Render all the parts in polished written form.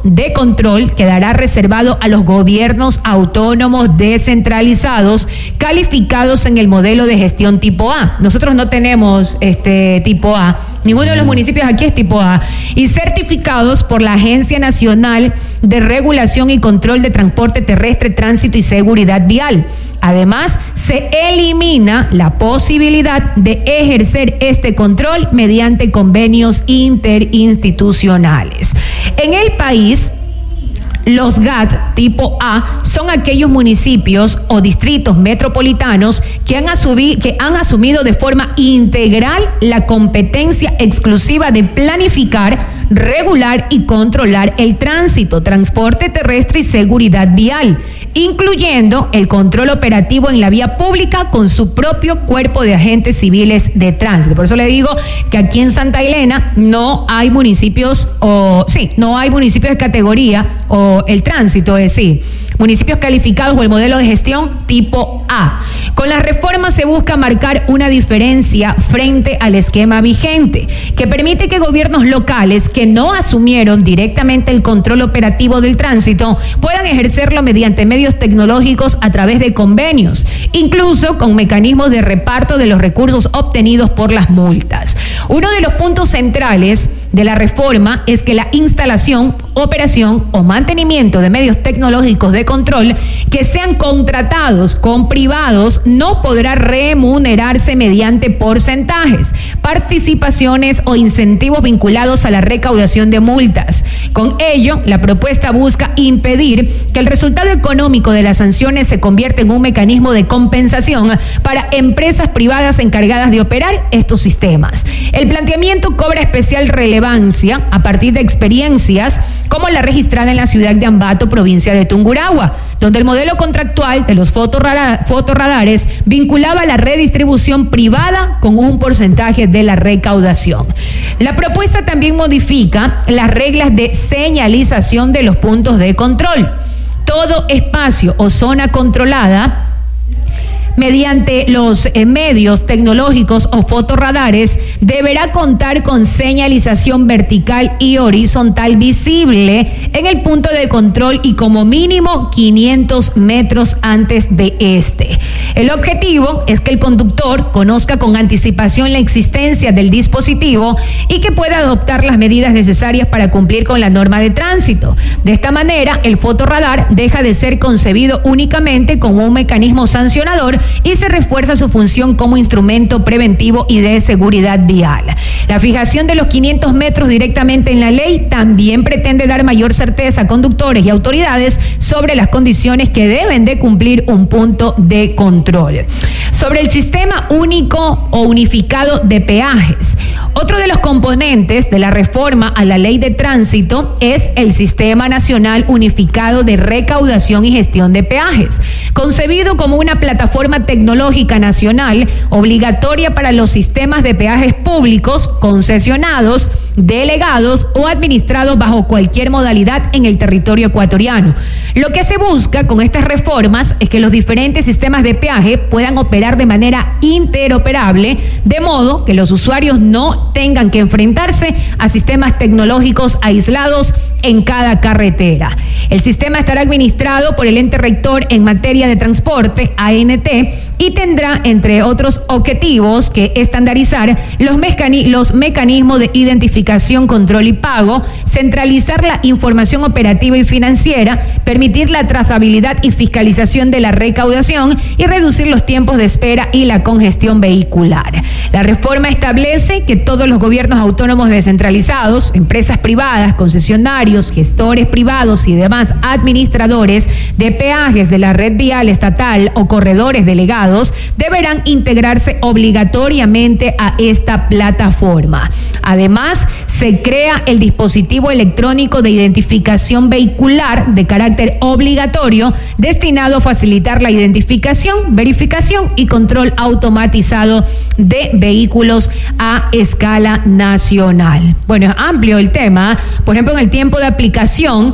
de control quedará reservado a los gobiernos autónomos descentralizados calificados en el modelo de gestión tipo A. Nosotros no tenemos tipo A. Ninguno de los municipios aquí es tipo A. Y certificados por la Agencia Nacional de Regulación y Control de Transporte Terrestre, Tránsito y Seguridad Vial. Además, se elimina la posibilidad de ejercer este control mediante convenios interinstitucionales. En el país, los GAT tipo A son aquellos municipios o distritos metropolitanos que han asumido de forma integral la competencia exclusiva de planificar, regular y controlar el tránsito, transporte terrestre y seguridad vial, incluyendo el control operativo en la vía pública con su propio cuerpo de agentes civiles de tránsito. Por eso le digo que aquí en Santa Elena no hay municipios no hay municipios de categoría o el tránsito es municipios calificados o el modelo de gestión tipo A. Con las reformas se busca marcar una diferencia frente al esquema vigente, que permite que gobiernos locales que no asumieron directamente el control operativo del tránsito puedan ejercerlo mediante medios tecnológicos a través de convenios, incluso con mecanismos de reparto de los recursos obtenidos por las multas. Uno de los puntos centrales de la reforma es que la instalación, operación o mantenimiento de medios tecnológicos de control que sean contratados con privados no podrá remunerarse mediante porcentajes, participaciones o incentivos vinculados a la recaudación de multas. Con ello, la propuesta busca impedir que el resultado económico de las sanciones se convierta en un mecanismo de compensación para empresas privadas encargadas de operar estos sistemas. El planteamiento cobra especial relevancia a partir de experiencias como la registrada en la ciudad de Ambato, provincia de Tungurahua, donde el modelo contractual de los fotorradares vinculaba la redistribución privada con un porcentaje de la recaudación. La propuesta también modifica las reglas de señalización de los puntos de control. Todo espacio o zona controlada mediante los medios tecnológicos o fotorradares deberá contar con señalización vertical y horizontal visible en el punto de control y como mínimo 500 metros antes de este. El objetivo es que el conductor conozca con anticipación la existencia del dispositivo y que pueda adoptar las medidas necesarias para cumplir con la norma de tránsito. De esta manera, el fotorradar deja de ser concebido únicamente como un mecanismo sancionador y se refuerza su función como instrumento preventivo y de seguridad vial. La fijación de los 500 metros directamente en la ley también pretende dar mayor certeza a conductores y autoridades sobre las condiciones que deben de cumplir un punto de control. Sobre el sistema único o unificado de peajes, otro de los componentes de la reforma a la ley de tránsito es el Sistema Nacional Unificado de Recaudación y Gestión de Peajes, concebido como una plataforma tecnológica nacional obligatoria para los sistemas de peajes públicos, concesionados, delegados o administrados bajo cualquier modalidad en el territorio ecuatoriano. Lo que se busca con estas reformas es que los diferentes sistemas de peaje puedan operar de manera interoperable, de modo que los usuarios no tengan que enfrentarse a sistemas tecnológicos aislados en cada carretera. El sistema estará administrado por el ente rector en materia de transporte, ANT, y tendrá, entre otros objetivos, que estandarizar los mecanismos de identificación, control y pago, centralizar la información operativa y financiera, permitir la trazabilidad y fiscalización de la recaudación y reducir los tiempos de espera y la congestión vehicular. La reforma establece que todos los gobiernos autónomos descentralizados, empresas privadas, concesionarios, gestores privados y demás administradores de peajes de la red vial estatal o corredores delegados deberán integrarse obligatoriamente a esta plataforma. Además, se crea el dispositivo electrónico de identificación vehicular de carácter obligatorio destinado a facilitar la identificación, verificación y control automatizado de vehículos a escala nacional. Bueno, es amplio el tema. Por ejemplo, en el tiempo de aplicación,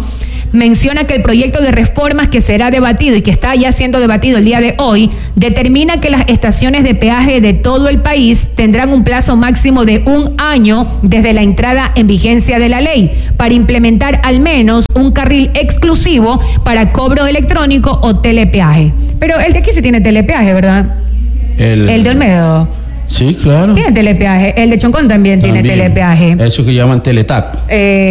menciona que el proyecto de reformas que será debatido y que está ya siendo debatido el día de hoy, determina que las estaciones de peaje de todo el país tendrán un plazo máximo de 1 año desde la entrada en vigencia de la ley para implementar al menos un carril exclusivo para cobro electrónico o telepeaje. Pero el de aquí sí tiene telepeaje, ¿verdad? El de Olmedo. Sí, claro. Tiene telepeaje. El de Choncón también tiene telepeaje. Eso que llaman teletac.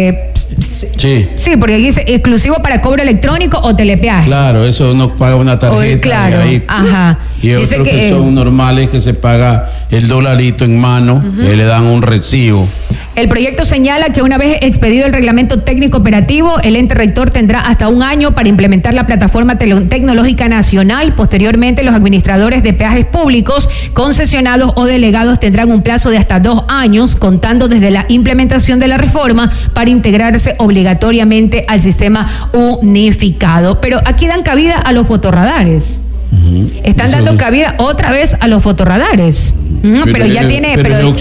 Sí. Sí, porque aquí dice exclusivo para cobro electrónico o telepeaje. Claro, eso no paga una tarjeta. Claro, ahí, ajá. Y dice otros que son normales, que se paga el dolarito en mano, y le dan un recibo. El proyecto señala que una vez expedido el reglamento técnico operativo, el ente rector tendrá hasta 1 año para implementar la plataforma tecnológica nacional. Posteriormente, los administradores de peajes públicos, concesionados o delegados tendrán un plazo de hasta 2 años, contando desde la implementación de la reforma, para integrarse obligatoriamente al sistema unificado. Pero aquí dan cabida a los fotorradares. Están dando cabida otra vez a los fotorradares. Pero ya tiene,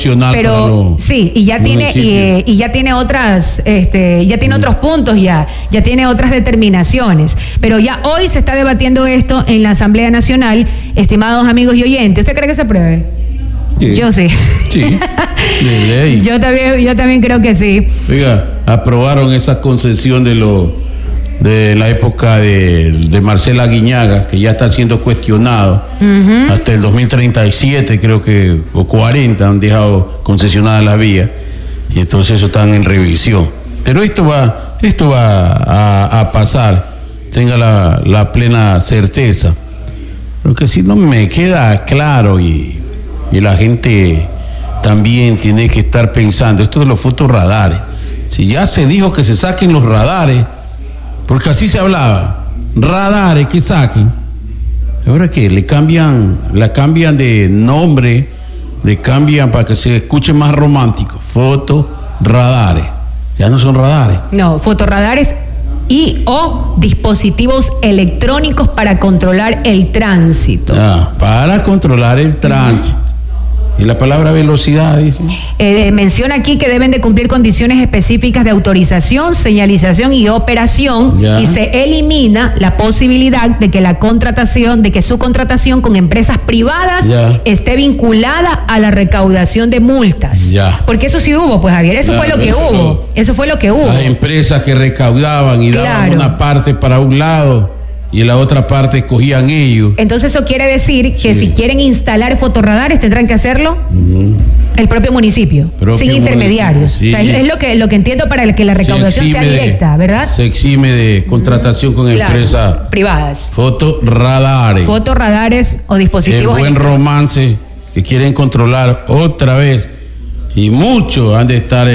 sí, y ya tiene y ya tiene otras, ya tiene otros puntos, ya tiene otras determinaciones. Pero ya hoy se está debatiendo esto en la Asamblea Nacional, estimados amigos y oyentes. ¿Usted cree que se apruebe? Sí. Yo sí. Sí. De ley. Yo también creo que sí. Oiga, aprobaron esa concesión de la época de Marcela Aguiñaga, que ya está siendo cuestionado hasta el 2037, creo que, o 40 han dejado concesionadas las vías, y entonces eso están en revisión. Pero esto va a pasar, tenga la plena certeza. Lo que sí no me queda claro, y la gente también tiene que estar pensando, esto de los fotorradares, si ya se dijo que se saquen los radares, porque así se hablaba, radares que saquen. Ahora que le cambian de nombre, le cambian para que se escuche más romántico. Fotorradares. Ya no son radares. No, fotorradares y o dispositivos electrónicos para controlar el tránsito. Para controlar el tránsito. ¿Y la palabra velocidad dice? Menciona aquí que deben de cumplir condiciones específicas de autorización, señalización y operación, y se elimina la posibilidad de que su contratación con empresas privadas esté vinculada a la recaudación de multas. Porque eso sí hubo, pues, Javier, eso fue lo que hubo. Las empresas que recaudaban y daban una parte para un lado y en la otra parte cogían ellos. Entonces eso quiere decir que si quieren instalar fotorradares tendrán que hacerlo el propio municipio, sin intermediarios. Sí. O sea, es lo que entiendo, para que la recaudación sea directa, ¿verdad? Se exime de contratación con empresas privadas. Fotorradares o dispositivos. El buen romance que quieren controlar otra vez, y muchos han de estar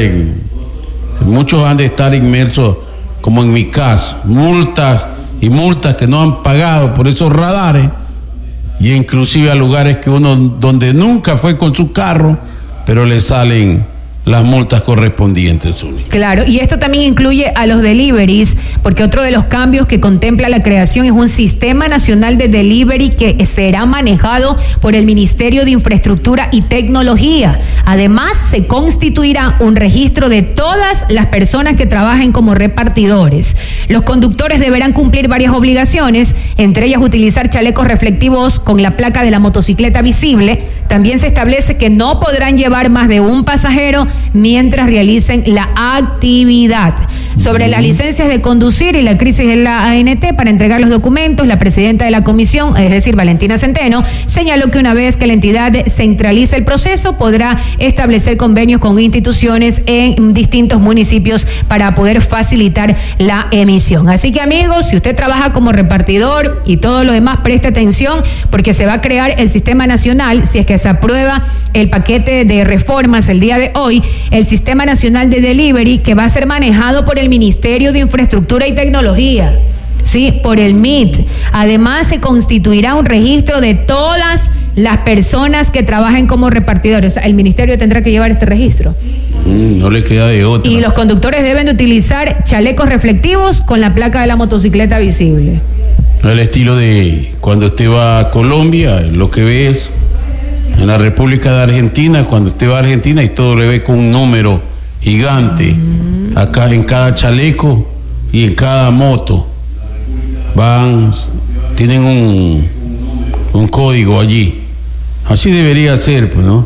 inmersos, como en mi caso, multas que no han pagado por esos radares, y inclusive a lugares que uno donde nunca fue con su carro, pero le salen las multas correspondientes. Claro, y esto también incluye a los deliveries, porque otro de los cambios que contempla la creación es un sistema nacional de delivery que será manejado por el Ministerio de Infraestructura y Tecnología. Además, se constituirá un registro de todas las personas que trabajen como repartidores. Los conductores deberán cumplir varias obligaciones, entre ellas utilizar chalecos reflectivos con la placa de la motocicleta visible. También se establece que no podrán llevar más de un pasajero mientras realicen la actividad. Sobre las licencias de conducir y la crisis de la ANT para entregar los documentos, la presidenta de la comisión, es decir, Valentina Centeno, señaló que una vez que la entidad centralice el proceso, podrá establecer convenios con instituciones en distintos municipios para poder facilitar la emisión. Así que, amigos, si usted trabaja como repartidor y todo lo demás, preste atención, porque se va a crear el sistema nacional, si es que se aprueba el paquete de reformas el día de hoy, el Sistema Nacional de Delivery, que va a ser manejado por el Ministerio de Infraestructura y Tecnología, sí, por el MIT. Además, se constituirá un registro de todas las personas que trabajen como repartidores. O sea, el ministerio tendrá que llevar este registro. No le queda de otra. Y los conductores deben de utilizar chalecos reflectivos con la placa de la motocicleta visible. El estilo de cuando usted va a Colombia, lo que ve es en la República de Argentina, cuando usted va a Argentina y todo le ve con un número gigante. Acá en cada chaleco y en cada moto tienen un código allí. Así debería ser, pues, ¿no?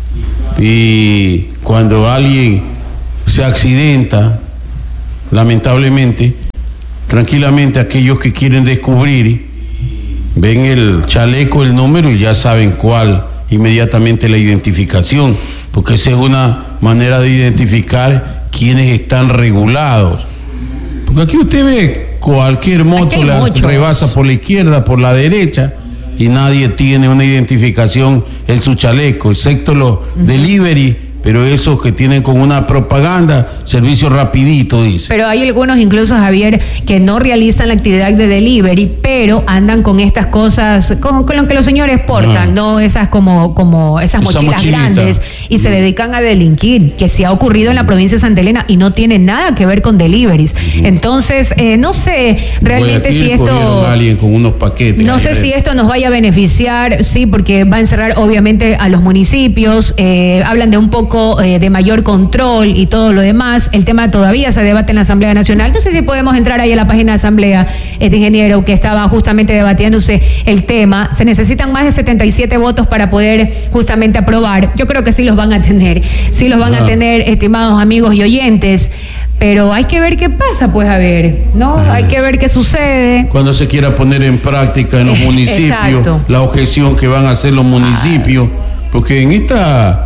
Y cuando alguien se accidenta, lamentablemente, tranquilamente aquellos que quieren descubrir, ven el chaleco, el número y ya saben cuál, inmediatamente la identificación, porque esa es una manera de identificar quiénes están regulados. Porque aquí usted ve cualquier moto la rebasa por la izquierda, por la derecha, y nadie tiene una identificación en su chaleco, excepto los delivery, pero esos que tienen con una propaganda, servicio rapidito, dice. Pero hay algunos incluso, Javier, que no realizan la actividad de delivery, pero andan con estas cosas, con lo que los señores portan, ¿no? Esas como esas mochilas grandes, y se dedican a delinquir, que sí ha ocurrido en la provincia de Santa Elena y no tiene nada que ver con deliveries. Entonces, no sé realmente si esto... alguien con unos paquetes. No sé si esto nos vaya a beneficiar, sí, porque va a encerrar obviamente a los municipios, hablan de un poco de mayor control y todo lo demás. El tema todavía se debate en la Asamblea Nacional. No sé si podemos entrar ahí a la página de Asamblea, ingeniero, que estaba justamente debatiéndose el tema. Se necesitan más de 77 votos para poder justamente aprobar. Yo creo que sí los van a tener. Sí los van a tener, estimados amigos y oyentes. Pero hay que ver qué pasa, pues, a ver, ¿no? Hay que ver qué sucede. Cuando se quiera poner en práctica en los municipios, la objeción que van a hacer los municipios, porque en esta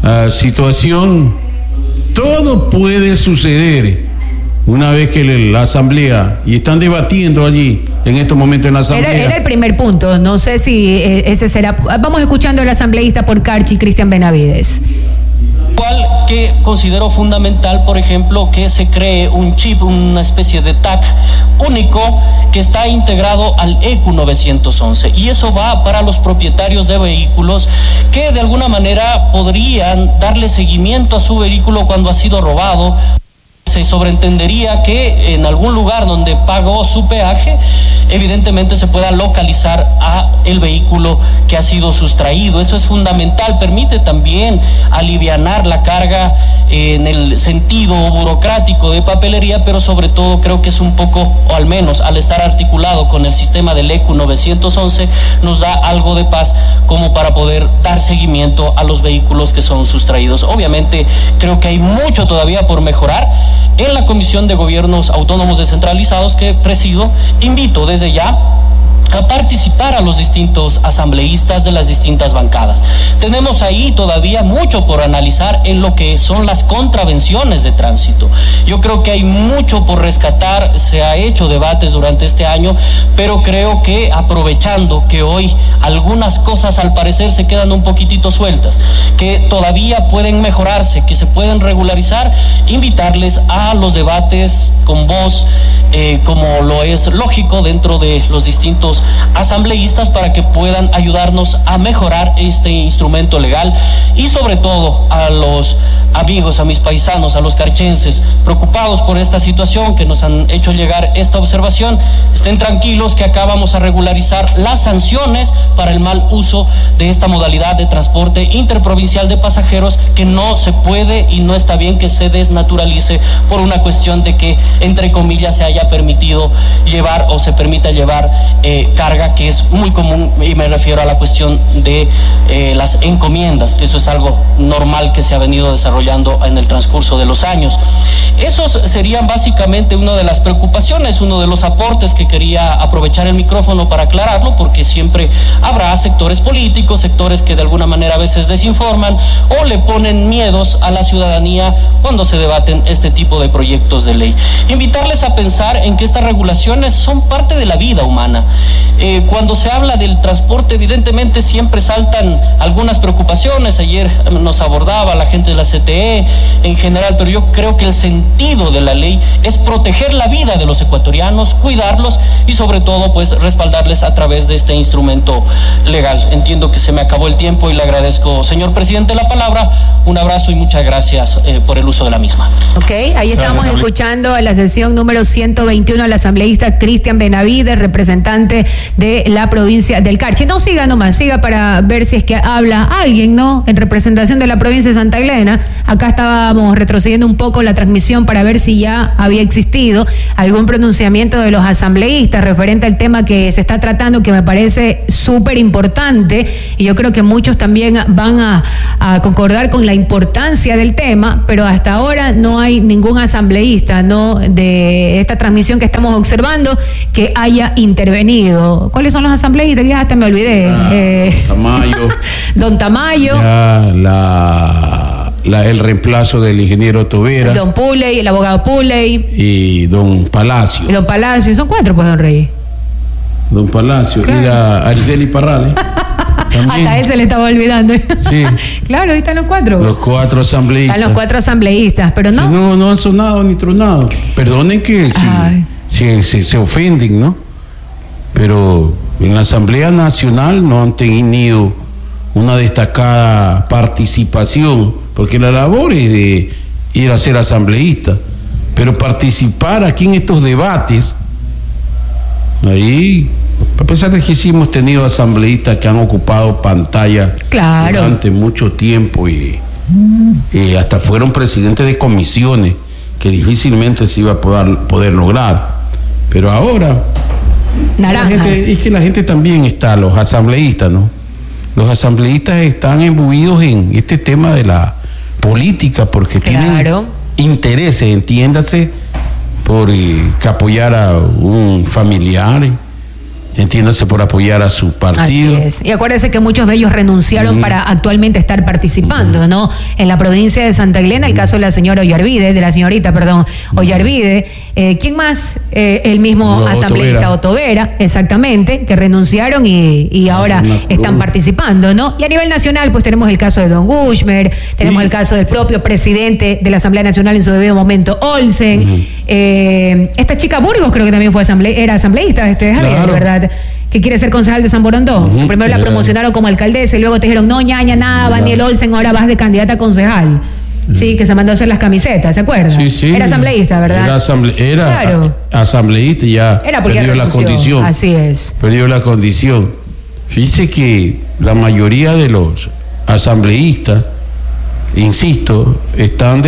situación todo puede suceder una vez que la asamblea, y están debatiendo allí en estos momentos en la asamblea. Era el primer punto, no sé si ese será. Vamos escuchando al asambleísta por Carchi, Cristian Benavides. Igual que considero fundamental, por ejemplo, que se cree un chip, una especie de tag único que está integrado al ECU 911, y eso va para los propietarios de vehículos que de alguna manera podrían darle seguimiento a su vehículo cuando ha sido robado. Se sobreentendería que en algún lugar donde pagó su peaje, evidentemente se pueda localizar a el vehículo que ha sido sustraído. Eso es fundamental, permite también alivianar la carga en el sentido burocrático de papelería, pero sobre todo creo que es un poco, o al menos al estar articulado con el sistema del ECU 911, nos da algo de paz como para poder dar seguimiento a los vehículos que son sustraídos. Obviamente creo que hay mucho todavía por mejorar. En la Comisión de Gobiernos Autónomos Descentralizados que presido, invito desde ya a participar a los distintos asambleístas de las distintas bancadas. Tenemos ahí todavía mucho por analizar en lo que son las contravenciones de tránsito. Yo creo que hay mucho por rescatar, se ha hecho debates durante este año, pero creo que aprovechando que hoy algunas cosas al parecer se quedan un poquitito sueltas, que todavía pueden mejorarse, que se pueden regularizar, invitarles a los debates con voz, como lo es lógico dentro de los distintos asambleístas, para que puedan ayudarnos a mejorar este instrumento legal, y sobre todo a los amigos, a mis paisanos, a los carchenses preocupados por esta situación que nos han hecho llegar esta observación, estén tranquilos que acá vamos a regularizar las sanciones para el mal uso de esta modalidad de transporte interprovincial de pasajeros, que no se puede y no está bien que se desnaturalice por una cuestión de que, entre comillas, se haya permitido llevar o se permita llevar carga, que es muy común, y me refiero a la cuestión de las encomiendas, que eso es algo normal que se ha venido desarrollando en el transcurso de los años. Esos serían básicamente una de las preocupaciones, uno de los aportes que quería aprovechar el micrófono para aclararlo, porque siempre habrá sectores políticos, sectores que de alguna manera a veces desinforman o le ponen miedos a la ciudadanía cuando se debaten este tipo de proyectos de ley. Invitarles a pensar en que estas regulaciones son parte de la vida humana. Cuando se habla del transporte, evidentemente siempre saltan algunas preocupaciones. Ayer nos abordaba la gente de la CTE en general, pero yo creo que el sentido de la ley es proteger la vida de los ecuatorianos, cuidarlos y sobre todo pues respaldarles a través de este instrumento legal. Entiendo que se me acabó el tiempo y le agradezco, señor presidente, la palabra. Un abrazo y muchas gracias por el uso de la misma. Ok, ahí estamos escuchando a la sesión número 121 al asambleísta Cristian Benavides, representante de la provincia del Carchi. No, siga nomás, siga para ver si es que habla alguien, ¿no? En representación de la provincia de Santa Elena. Acá estábamos retrocediendo un poco la transmisión para ver si ya había existido algún pronunciamiento de los asambleístas referente al tema que se está tratando, que me parece súper importante, y yo creo que muchos también van a concordar con la importancia del tema, pero hasta ahora no hay ningún asambleísta, ¿no?, de esta transmisión que estamos observando que haya intervenido. ¿Cuáles son los asambleístas? Ya hasta me olvidé. Tamayo. Don Tamayo. Ya el reemplazo del ingeniero Tovera. Don Puley, el abogado Puley. Y don Palacio. Y don Palacio. Son 4, pues, don Rey. Don Palacio. Claro. Y la Ariceli Parrales. Hasta él se le estaba olvidando. Sí. Claro, ahí están los 4. Los 4 asambleístas. Están los 4 asambleístas, pero no. Sí, no han sonado ni tronado. Perdonen que se ofenden, ¿no? Pero en la Asamblea Nacional no han tenido una destacada participación, porque la labor es de ir a ser asambleísta, pero participar aquí en estos debates, ahí, a pesar de que sí hemos tenido asambleístas que han ocupado pantalla durante mucho tiempo y hasta fueron presidentes de comisiones que difícilmente se iba a poder lograr, pero ahora es que la gente también está, los asambleístas, ¿no? Los asambleístas están imbuidos en este tema de la política porque tienen intereses, entiéndase, por apoyar a un familiar, entiéndase, por apoyar a su partido. Así es. Y acuérdese que muchos de ellos renunciaron para actualmente estar participando, ¿no? En la provincia de Santa Elena, el caso de la señora Ollarvide, Ollarvide. ¿Quién más? El mismo asambleísta Otovera, exactamente, que renunciaron y ahora están participando, ¿no? Y a nivel nacional, pues tenemos el caso de don Gushmer, tenemos el caso del propio presidente de la Asamblea Nacional en su debido momento, Olsen. Esta chica Burgos creo que también era asambleísta, Javier, ¿verdad? Que quiere ser concejal de San Borondón. Primero la promocionaron como alcaldesa y luego te dijeron, no, ñaña, nada, Daniel Olsen, ahora vas de candidata a concejal. Sí, que se mandó a hacer las camisetas, ¿se acuerda? Sí. Era asambleísta, ¿verdad? Era asambleísta y ya perdió la condición. Así es. Perdió la condición. Fíjese que la mayoría de los asambleístas, insisto, están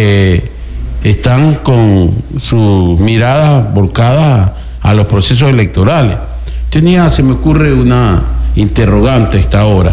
con sus miradas volcadas a los procesos electorales. Se me ocurre una interrogante a esta hora.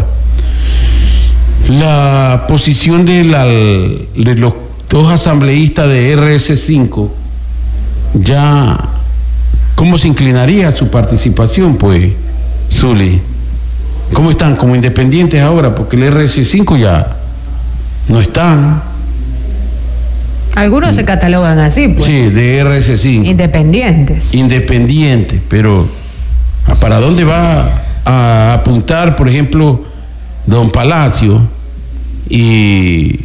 La posición de los 2 asambleístas de RS5, ya, ¿cómo se inclinaría su participación, pues, Zuli? ¿Cómo están? Como independientes ahora, porque el RS5 ya no están. Algunos se catalogan así, pues. Sí, de RS5. Independientes, pero ¿para dónde va a apuntar, por ejemplo, don Palacio y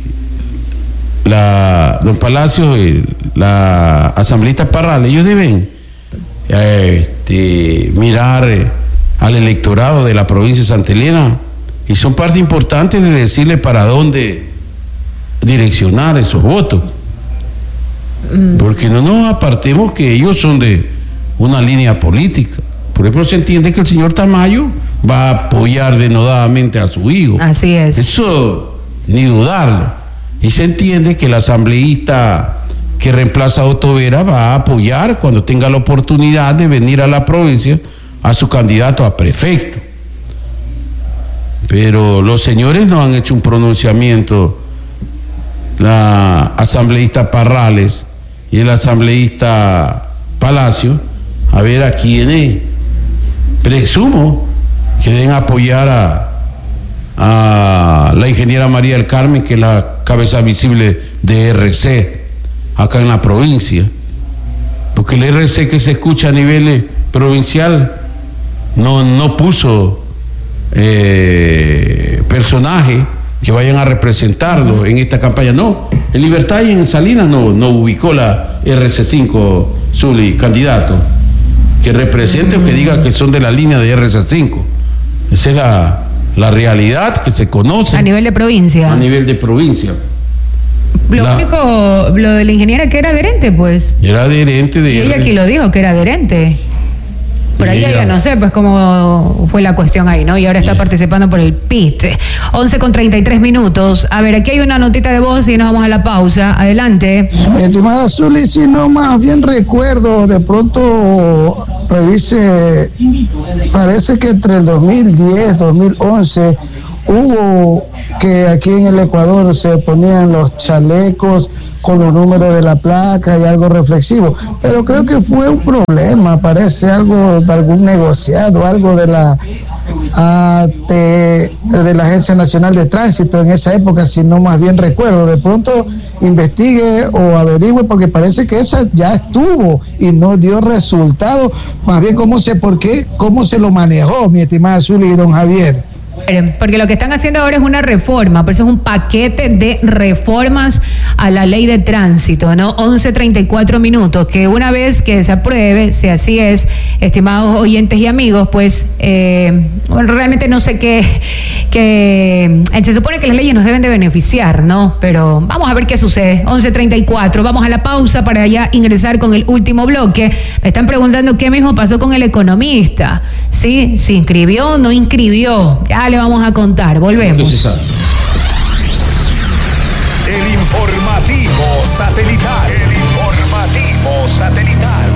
don Palacio, la asambleísta Parral? Ellos deben mirar al electorado de la provincia de Santa Elena y son parte importante de decirle para dónde direccionar esos votos, porque no nos apartemos que ellos son de una línea política. Por ejemplo, se entiende que el señor Tamayo va a apoyar denodadamente a su hijo. Así es. Eso ni dudarlo. Y se entiende que el asambleísta que reemplaza a Otovera va a apoyar cuando tenga la oportunidad de venir a la provincia a su candidato a prefecto. Pero los señores no han hecho un pronunciamiento, la asambleísta Parrales y el asambleísta Palacio, a ver a quiénes presumo que deben apoyar a la ingeniera María del Carmen, que es la cabeza visible de RC acá en la provincia, porque el RC que se escucha a nivel provincial no puso personajes que vayan a representarlo en esta campaña. No, en Libertad y en Salinas no ubicó la RC5, Zuli, candidato que represente o que diga que son de la línea de RC5. Esa es la realidad que se conoce. A nivel de provincia. A nivel de provincia. Lo de la ingeniera que era adherente, pues. Era adherente de... Y ella aquí lo dijo, que era adherente. Por ahí ya no sé, pues cómo fue la cuestión ahí, ¿no? Y ahora está participando por el PIT. 11:33. A ver, aquí hay una notita de voz y nos vamos a la pausa. Adelante. Estimada Zuli, si no más bien recuerdo, de pronto revise, parece que entre el 2010, 2011, hubo que aquí en el Ecuador se ponían los chalecos con los números de la placa y algo reflexivo, pero creo que fue un problema, parece algo de algún negociado, algo de la Agencia Nacional de Tránsito en esa época, si no más bien recuerdo. De pronto investigue o averigüe, porque parece que esa ya estuvo y no dio resultado, más bien cómo se lo manejó, mi estimada Zuli y don Javier. Porque lo que están haciendo ahora es una reforma, por eso es un paquete de reformas a la ley de tránsito, ¿no? 11:34, que una vez que se apruebe, si así es, estimados oyentes y amigos, pues realmente no sé qué, se supone que las leyes nos deben de beneficiar, ¿no? Pero vamos a ver qué sucede. 11:34, vamos a la pausa para ya ingresar con el último bloque. Me están preguntando qué mismo pasó con el economista, ¿sí? ¿Se inscribió o no inscribió? Ya le vamos a contar, volvemos. El informativo satelital.